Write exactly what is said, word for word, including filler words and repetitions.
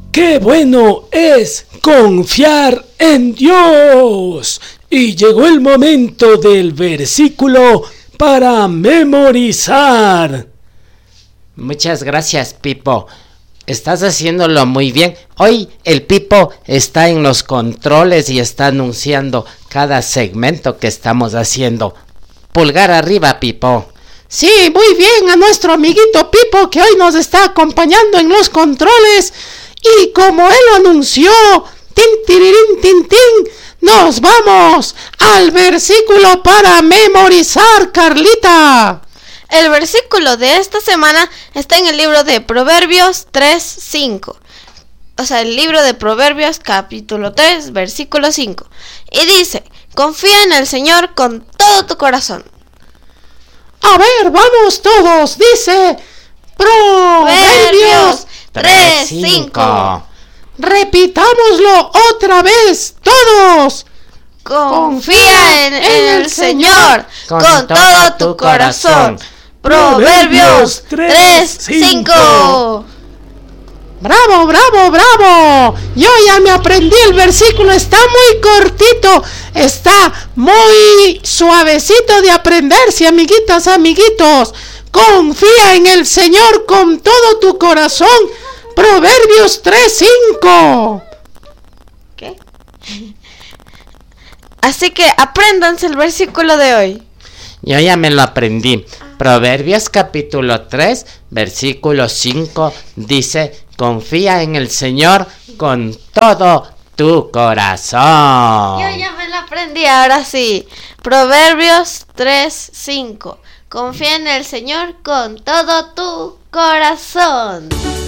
¡Qué bueno es confiar en Dios! Y llegó el momento del versículo para memorizar. Muchas gracias, Pipo. Estás haciéndolo muy bien. Hoy el Pipo está en los controles y está anunciando cada segmento que estamos haciendo. Pulgar arriba, Pipo. Sí, muy bien, a nuestro amiguito Pipo que hoy nos está acompañando en los controles. Y como él lo anunció, tin, tirirín, tin, tin, nos vamos al versículo para memorizar, Carlita. El versículo de esta semana está en el libro de Proverbios tres cinco. O sea, el libro de Proverbios capítulo tres, versículo cinco. Y dice, confía en el Señor con todo tu corazón. A ver, vamos todos, dice Proverbios tres cinco. Repitámoslo otra vez, todos. Confía en, en el Señor con, con todo tu corazón. Proverbios tres cinco. Bravo, bravo, bravo. Yo ya me aprendí el versículo. Está muy cortito. Está muy suavecito de aprenderse, amiguitas, amiguitos. Confía en el Señor con todo tu corazón. Proverbios tres cinco. ¿Qué? Así que apréndanse el versículo de hoy. Yo ya me lo aprendí. Proverbios capítulo tres, versículo cinco dice, confía en el Señor con todo tu corazón. Yo ya me lo aprendí, ahora sí. Proverbios tres cinco. Confía en el Señor con todo tu corazón.